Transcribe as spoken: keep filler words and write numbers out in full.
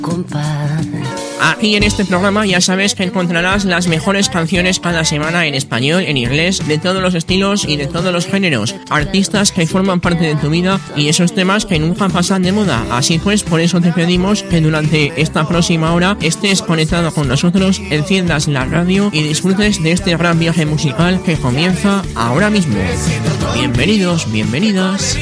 Aquí en este programa ya sabes que encontrarás las mejores canciones cada semana en español, en inglés, de todos los estilos y de todos los géneros, artistas que forman parte de tu vida y esos temas que nunca pasan de moda. Así pues, por eso te pedimos que durante esta próxima hora estés conectado con nosotros, enciendas la radio y disfrutes de este gran viaje musical que comienza ahora mismo. Bienvenidos, bienvenidas.